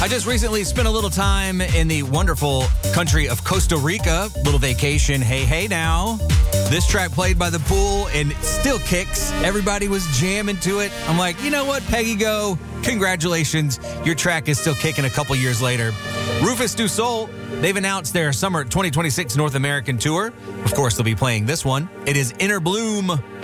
I just recently spent a little time in the wonderful country of Costa Rica. Little vacation. Hey, hey now. This track played by the pool and it still kicks. Everybody was jamming to it. I'm like, you know what, Peggy Go? Congratulations. Your track is still kicking a couple years later. Rufus Du Sol, they've announced their summer 2026 North American tour. Of course, they'll be playing this one. It is Inner Bloom.